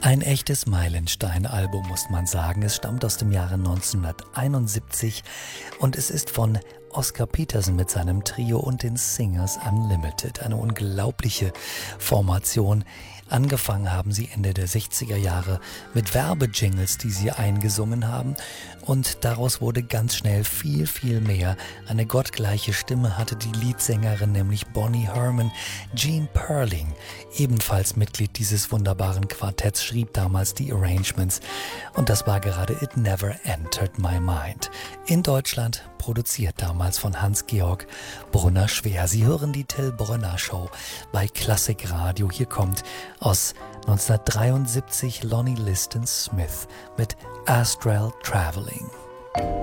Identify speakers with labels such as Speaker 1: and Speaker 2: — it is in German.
Speaker 1: Ein echtes Meilenstein-Album, muss man sagen. Es stammt aus dem Jahre 1971 und es ist von Oscar Peterson mit seinem Trio und den Singers Unlimited. Eine unglaubliche Formation. Angefangen haben sie Ende der 60er Jahre mit Werbejingles, die sie eingesungen haben, und daraus wurde ganz schnell viel, viel mehr. Eine gottgleiche Stimme hatte die Leadsängerin, nämlich Bonnie Herman. Gene Perling, ebenfalls Mitglied dieses wunderbaren Quartetts, schrieb damals die Arrangements, und das war gerade It Never Entered My Mind. In Deutschland produziert damals von Hans-Georg Brunner-Schwer. Sie hören die Till Brönner Show bei Klassik Radio. Hier kommt aus 1973 Lonnie Liston Smith mit Astral Traveling.